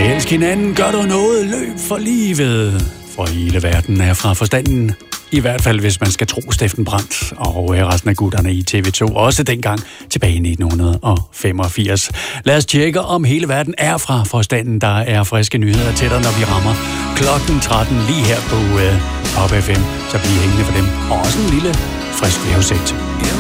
Elsk hinanden, gør du noget, løb for livet. For hele verden er fra forstanden. I hvert fald, hvis man skal tro Steffen Brandt og resten af gutterne i TV2. Også dengang tilbage i 1985. Lad os tjekke, om hele verden er fra forstanden. Der er friske nyheder til dig, når vi rammer klokken 13 lige her på Pop FM. Så bliv hængende for dem. Og også en lille frisk vejrudsigt.